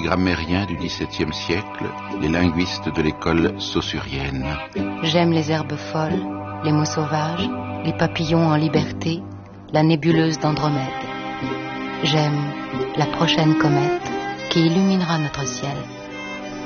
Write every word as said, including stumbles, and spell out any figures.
grammairiens du dix-septième siècle, les linguistes de l'école saussurienne. J'aime les herbes folles, les mots sauvages, les papillons en liberté, la nébuleuse d'Andromède. J'aime la prochaine comète qui illuminera notre ciel.